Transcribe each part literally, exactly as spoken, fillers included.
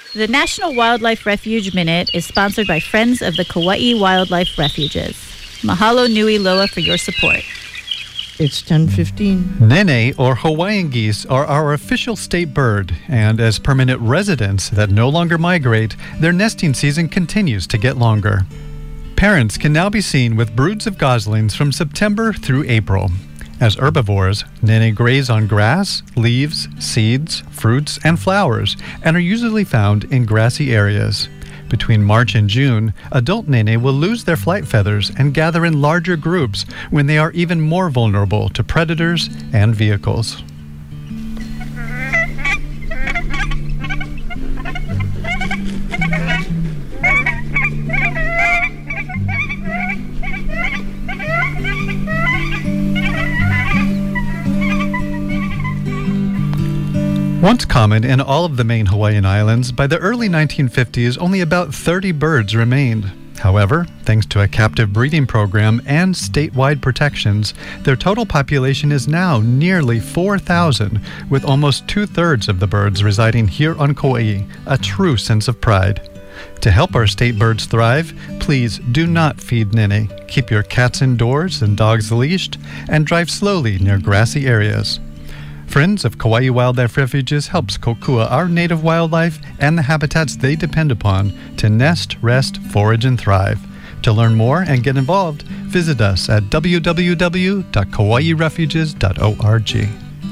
The National Wildlife Refuge Minute is sponsored by Friends of the Kauai Wildlife Refuges. Mahalo nui loa for your support. It's ten fifteen. Nene, or Hawaiian geese, are our official state bird, and as permanent residents that no longer migrate, their nesting season continues to get longer. Parents can now be seen with broods of goslings from September through April. As herbivores, nene graze on grass, leaves, seeds, fruits, and flowers, and are usually found in grassy areas. Between March and June, adult nene will lose their flight feathers and gather in larger groups when they are even more vulnerable to predators and vehicles. Once common in all of the main Hawaiian Islands, by the early nineteen fifties, only about thirty birds remained. However, thanks to a captive breeding program and statewide protections, their total population is now nearly four thousand, with almost two-thirds of the birds residing here on Kauai, a true sense of pride. To help our state birds thrive, please do not feed nene, keep your cats indoors and dogs leashed, and drive slowly near grassy areas. Friends of Kauai Wildlife Refuges helps kokua our native wildlife and the habitats they depend upon to nest, rest, forage, and thrive. To learn more and get involved, visit us at w w w dot kauai refuges dot org.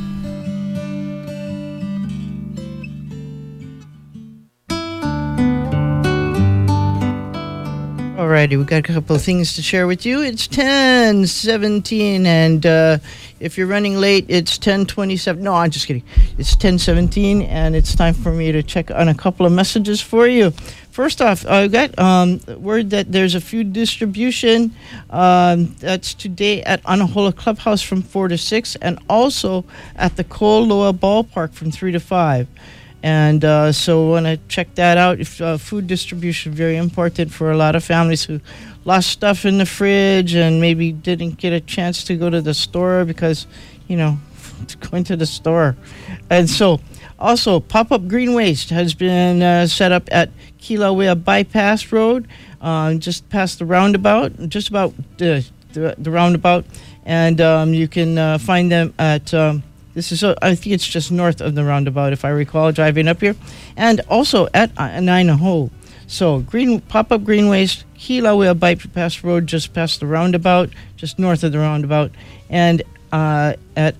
Alrighty, we've got a couple of things to share with you. It's ten seventeen, and uh, if you're running late, it's ten twenty-seven. No, I'm just kidding. It's ten seventeen, and it's time for me to check on a couple of messages for you. First off, I got um, word that there's a food distribution. Um, that's today at Anahola Clubhouse from four to six, and also at the Koloa Ballpark from three to five. And uh, so we want to check that out. If uh, food distribution, very important for a lot of families who lost stuff in the fridge and maybe didn't get a chance to go to the store because, you know, going to the store. And so also Pop-Up Green Waste has been uh, set up at Kilauea Bypass Road, uh, just past the roundabout, just about the, the, the roundabout. And um, you can uh, find them at... Um, This is, uh, I think it's just north of the roundabout, if I recall, driving up here. And also at Anainaho. So, green pop-up green waste, Kilauea Bypass Road, just past the roundabout, just north of the roundabout, and uh, at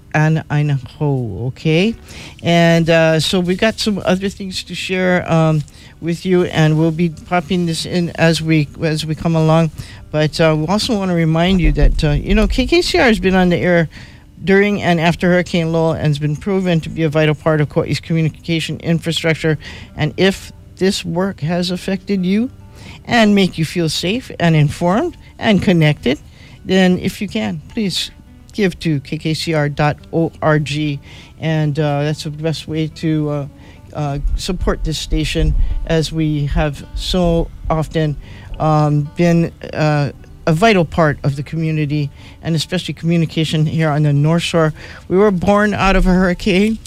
Anainaho, okay? And uh, so we've got some other things to share um, with you, and we'll be popping this in as we as we come along. But uh, we also want to remind you that, uh, you know, K K C R has been on the air during and after Hurricane Lowell and has been proven to be a vital part of Kauai's communication infrastructure. And if this work has affected you and make you feel safe and informed and connected, then if you can, please give to k k c r dot org. And uh, that's the best way to uh, uh, support this station, as we have so often um, been uh, a vital part of the community, and especially communication here on the North Shore. We were born out of a hurricane,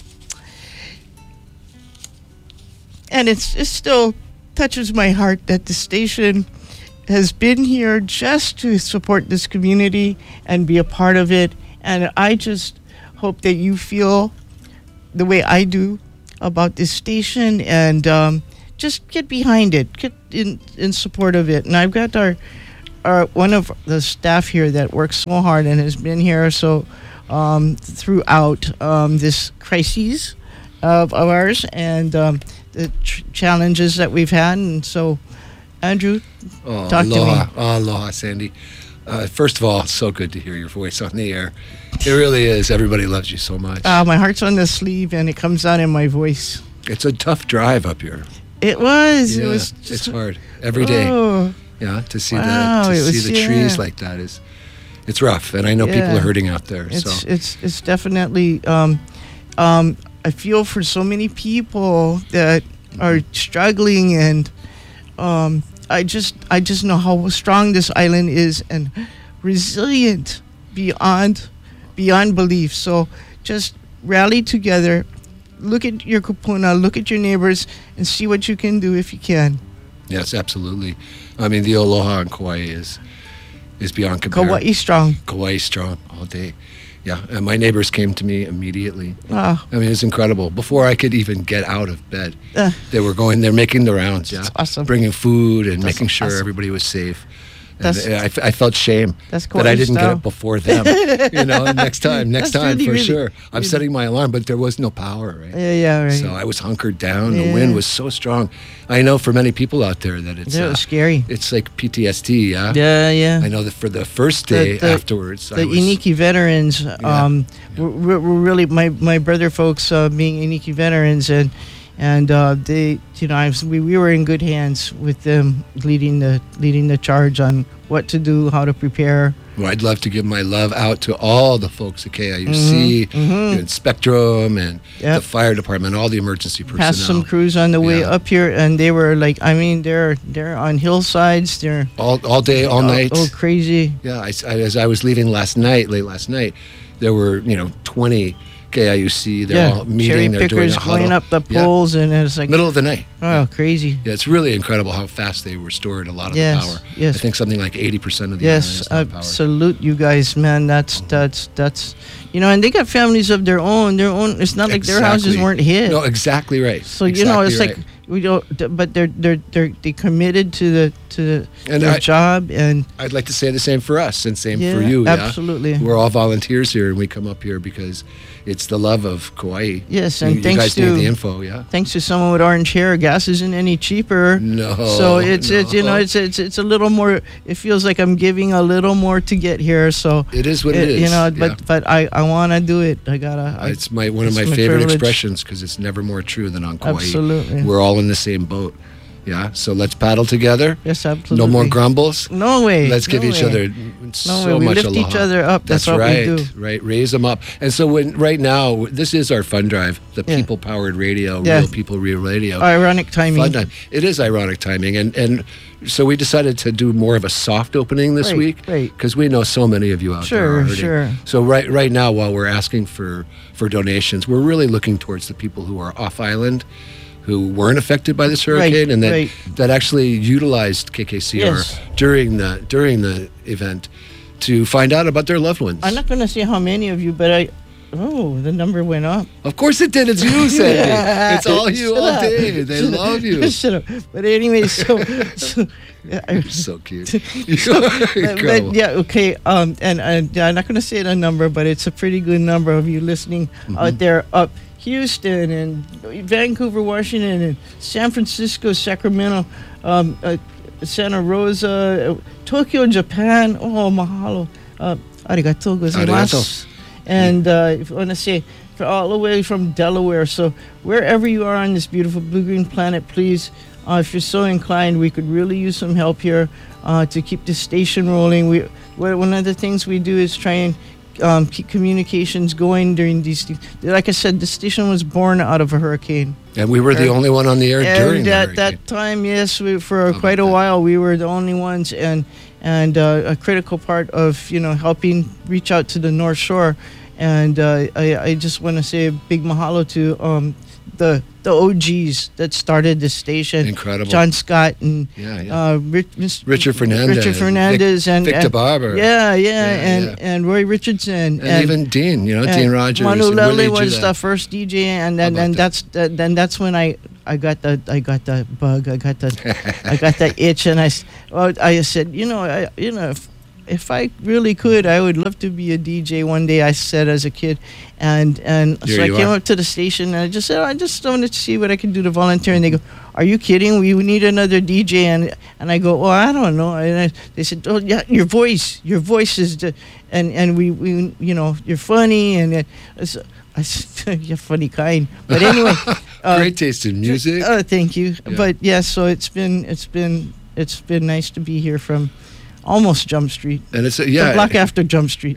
and it's, it still touches my heart that the station has been here just to support this community and be a part of it. And I just hope that you feel the way I do about this station, and um, just get behind it, get in, in support of it. And I've got our Our, one of the staff here that works so hard and has been here so um, throughout um, this crisis of, of ours, and um, the tr- challenges that we've had. And so, Andrew, oh, talk aloha. to me. Oh, aloha, Sandy. Uh, first of all, so good to hear your voice on the air. It really is. Everybody loves you so much. Uh, my heart's on the sleeve, and it comes out in my voice. It's a tough drive up here. It was. Yeah, it was just, it's hard every day. Oh. Yeah, to see Wow, the to it see was- the yeah. trees like that is, it's rough, and I know Yeah. people are hurting out there. It's so it's it's definitely. Um, um, I feel for so many people that are struggling, and um, I just I just know how strong this island is and resilient beyond beyond belief. So just rally together. look at your kupuna, look at your neighbors, and see what you can do if you can. Yes, absolutely. I mean, the aloha in Kauai is is beyond compare. Kauai strong. Kauai strong all day. Yeah, and my neighbors came to me immediately. Ah, I mean, it's incredible. Before I could even get out of bed, uh, they were going. They're making the rounds. Yeah, That's awesome. Bringing food and That's making sure awesome. everybody was safe. And That's- I, f- I felt shame That's that I Kauai didn't get style. it before them. You know, next time, next That's time really, for really, sure. I'm really- setting my alarm, but there was no power. Right. yeah, yeah, right. So I was hunkered down. The Yeah. wind was so strong. I know for many people out there that it's yeah, it uh, was scary. it's like P T S D. Yeah. Yeah, yeah. I know that for the first The- day the- afterwards, I The was, Iniki veterans, um, Yeah. Were, were really my, my brother folks uh, being Iniki veterans, and and uh, they, you know, I was, we, we were in good hands with them leading the leading the charge on what to do, how to prepare. Well, I'd love to give my love out to all the folks at K I U C, mhm. and Spectrum, and Yep. the fire department, all the emergency personnel. Passed some crews on the way Yeah. up here, and they were like, I mean, they're they're on hillsides, they're all, all day, all oh, night. oh crazy. Yeah, I, I- as I was leaving last night, late last night, there were, you know, twenty K I U C. They're Yeah, all meeting. cherry They're doing pickers a huddle. going up the Yeah. poles, and it's like, Middle of the night. oh, crazy. Yeah, it's really incredible how fast they restored a lot of Yes, the power. yes. I think something like eighty percent of the Yes, island is now powered. salute you guys, man. That's that's that's, you know, and they got families of their own. Their own. It's not like their houses Exactly. weren't hit. No, exactly right. So you know, it's Exactly like we don't. But they're they're they're they committed to the to the, And their I- job, and right. I'd like to say the same for us and same yeah, for you. Yeah? absolutely. We're all volunteers here, and we come up here because it's the love of Kauai. Yes, You, and you thanks guys to need the info, yeah? thanks to someone with orange hair, gas isn't any cheaper. No. So it's it's you know no. it's it's it's a little more. It feels like I'm giving a little more to get here. So It is what it is. you know, yeah. but but I I want to do it. I gotta. I, It's my one of it's my my favorite privilege. expressions because it's never more true than on Kauai. Absolutely. We're all in the same boat. Yeah. So let's paddle together. yes, absolutely. No more grumbles. No way. Let's give no each way. other No so way. We much lift aloha. each other up. That's, what right. we do. Right. Raise them up. And so when right now this is our fun drive, the Yeah. people powered radio, Yeah. real people, real radio. Ironic timing. Fun time. It is ironic timing, and and so we decided to do more of a soft opening this Right, week, right. Because we know so many of you out there Sure, are hurting. sure. So right right now, while we're asking for for donations, we're really looking towards the people who are off island, who weren't affected by this hurricane, and that right. that actually utilized K K C R Yes. during the during the event to find out about their loved ones. I'm not going to say how many of you, but I. Oh, the number went up. Of course it did. It's you, Sandy. Yeah. It's all you Shut all up. day. They love you. Shut up. But anyway, so, so yeah, I- So cute. You are but, incredible. but yeah, okay. Um, and uh, yeah, I'm not going to say the number, but it's a pretty good number of you listening Mm-hmm. out there up Houston and Vancouver, Washington, and San Francisco, Sacramento, um, uh, Santa Rosa, uh, Tokyo, Japan. Oh, mahalo. Uh, arigato gozaimasu. And uh, if you want to say, for all the way from Delaware. So wherever you are on this beautiful blue-green planet, please, uh, if you're so inclined, we could really use some help here uh, to keep the station rolling. We, we one of the things we do is try and um, keep communications going during these things. Like I said, the station was born out of a hurricane. And we were the only one on the air during And the at hurricane. that time, yes, we, for about quite a that? while, we were the only ones, and and uh, a critical part of you know helping reach out to the North Shore. And uh, I, I just want to say a big mahalo to um, the the O Gs that started this station. Incredible. John Scott and Yeah, yeah. uh, Rich, Miss- Richard Fernandez. Richard Fernandez Vic, and Victor and- Barber. Yeah, yeah, Yeah, and yeah. and Roy Richardson And, even Dean, you know, and Dean Rogers. Manu and Lely Willie was Judah. the first D J, and then How about and that? that's the, then that's when I I got the I got the bug. I got the I got the itch, and I s- well, I said, you know, I you know if if I really could, I would love to be a D J one day. I said as a kid, and and Here so I you came are. up to the station and I just said, I just wanted to see what I can do to volunteer. And they go, "Are you kidding? We need another D J." And and I go, "Well, I don't know." And I, they said, "Oh yeah, your voice, your voice is the," and and we we you know you're funny and it, it's, I said, "You're funny kind." But anyway, uh, Great taste in music. Oh, thank you. Yeah. But yeah, so it's been it's been it's been nice to be here from almost Jump Street, and it's, uh, the yeah. block after Jump Street.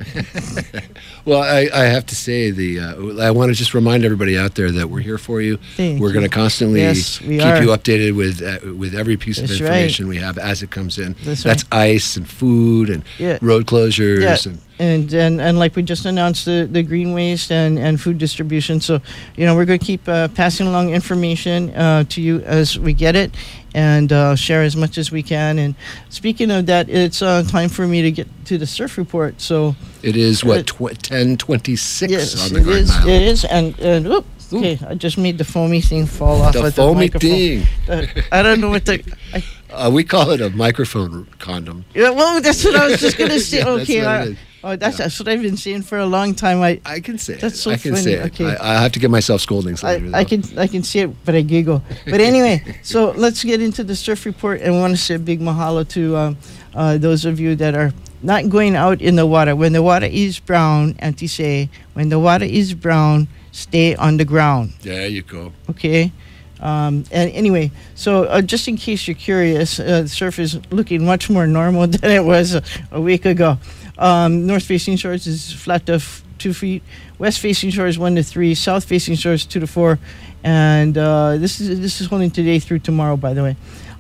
Well, I, I have to say, the uh, I want to just remind everybody out there that we're here for you. Thank we're you. going to constantly Yes, we keep are. you updated with uh, with every piece That's of right. information we have as it comes in. That's That's ice and food and Yeah. road closures Yeah. and and, and and like we just announced the, the green waste and, and food distribution. So, you know, we're going to keep uh, passing along information uh, to you as we get it, and uh, share as much as we can. And speaking of that, it's uh, time for me to get to the surf report. So it is what uh, tw- ten twenty-six yes, on the it Garden is. Island. It is, and and whoop, okay, I just made the foamy thing fall off. The with foamy the thing. Uh, I don't know what the. I, Uh, we call it a microphone condom. yeah, well, that's what I was just gonna say. Yeah, that's Okay, what it I, is. oh, that's, Yeah. that's what I've been saying for a long time. I I can say That's it. so I can funny. say it. Okay. I, I have to give myself scoldings I, later. I though. can I can see it, but I giggle. But anyway, so let's get into the surf report, and we want to say a big mahalo to um, uh, those of you that are not going out in the water. When the water is brown, Auntie say, when the water is brown, stay on the ground. There you go. Okay. Um, and anyway, so uh, just in case you're curious, uh, the surf is looking much more normal than it was a, a week ago. Um, north facing shores is flat to f- two feet. West facing shores one to three. South facing shores two to four. And uh, this is this is holding today through tomorrow, by the way.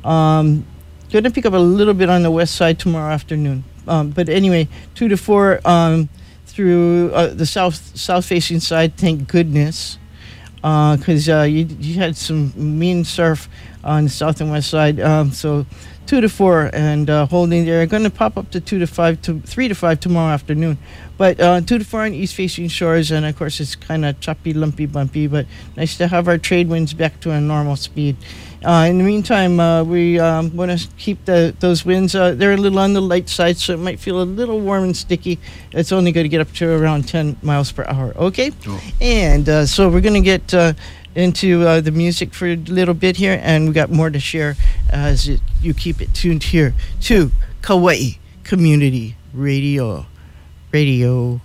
Um, going to pick up a little bit on the west side tomorrow afternoon. Um, but anyway, two to four um, through uh, the south south facing side. Thank goodness. Because uh, uh, you, you had some mean surf on the south and west side. Um, so two to four and uh, holding there. Going to pop up to two to five, to three to five tomorrow afternoon. But uh, two to four on east facing shores, and of course it's kind of choppy, lumpy, bumpy. But nice to have our trade winds back to a normal speed. Uh, in the meantime, uh, we um, want to keep the those winds. Uh, they're a little on the light side, so it might feel a little warm and sticky. It's only going to get up to around ten miles per hour. Okay, Oh. and uh, so we're going to get uh, into uh, the music for a little bit here, and we got more to share as it, you keep it tuned here to Kauai Community Radio, radio,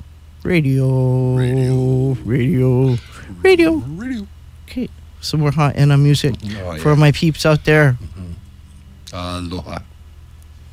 radio, Radio. radio, radio. Radio. Okay, some more hot and music Oh, for yeah. my peeps out there. Aloha.